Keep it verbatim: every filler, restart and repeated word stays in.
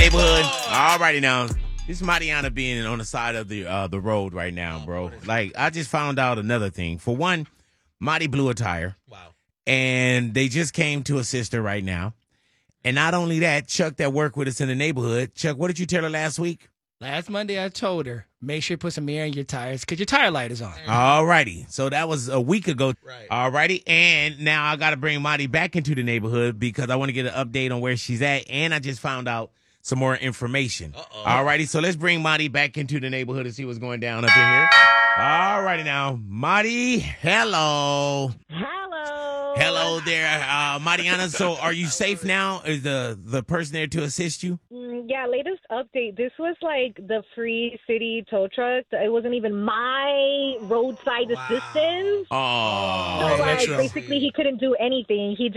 neighborhood. All righty now. This Mariana being on the side of the uh, the road right now, bro. Like, I just found out another thing. For one, Marty blew a tire. Wow. And they just came to assist her right now. And not only that, Chuck that worked with us in the neighborhood. Chuck, what did you tell her last week? Last Monday, I told her, make sure you put some air in your tires because your tire light is on. All righty. So that was a week ago. Right. All righty. And now I got to bring Marty back into the neighborhood because I want to get an update on where she's at. And I just found out some more information. Uh-oh. All righty. So let's bring Marty back into the neighborhood and see what's going down up in here. All righty now. Marty, hello. Hello. Hello there, uh, Mariana. So are you safe now? Is the, the person there to assist you? Mm, yeah, latest update. This was like the free city tow truck. It wasn't even my roadside Wow. assistance. Oh. So, like, extra. basically, he couldn't do anything. He